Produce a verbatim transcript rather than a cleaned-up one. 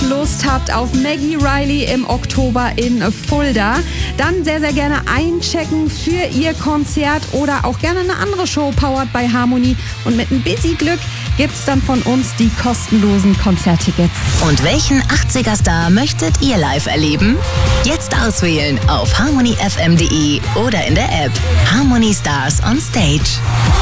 Lust habt auf Maggie Reilly im Oktober in Fulda, dann sehr, sehr gerne einchecken für ihr Konzert oder auch gerne eine andere Show powered by Harmony. Und mit ein bisschen Glück gibt's dann von uns die kostenlosen Konzerttickets. Und welchen achtziger-Star möchtet ihr live erleben? Jetzt auswählen auf harmony f m punkt d e oder in der App Harmony Stars on Stage.